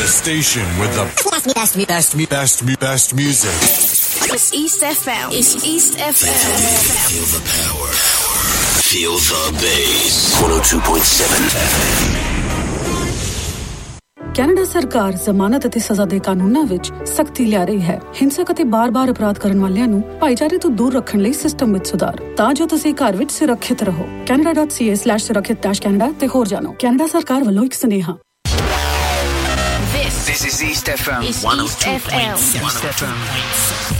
The station with the best music. It's East FM. It's East FM. Feel the power. Feel the bass. 102.7 FM. Canada ਸਰਕਾਰ ਜ਼ਮਾਨਤ ਅਤੇ ਸਜ਼ਾ ਦੇ ਕਾਨੂੰਨਾਂ ਵਿੱਚ ਸਖਤੀ ਲਿਆ ਰਹੀ ਹੈ। ਹਿੰਸਕ ਅਤੇ ਬਾਰ-ਬਾਰ ਅਪਰਾਧ ਕਰਨ ਵਾਲਿਆਂ ਨੂੰ ਭਾਈਚਾਰੇ ਤੋਂ ਦੂਰ ਰੱਖਣ ਲਈ ਸਿਸਟਮ ਵਿੱਚ ਸੁਧਾਰ ਤਾਂ ਜੋ ਤੁਸੀਂ ਘਰ ਵਿੱਚ ਸੁਰੱਖਿਅਤ ਰਹੋ। canada.ca/surakshit-canada ਤੇ ਹੋਰ ਜਾਣੋ। ਕੈਨੇਡਾ ਸਰਕਾਰ ਵੱਲੋਂ ਇੱਕ ਸੁਨੇਹਾ। This is East FM. It's East FM.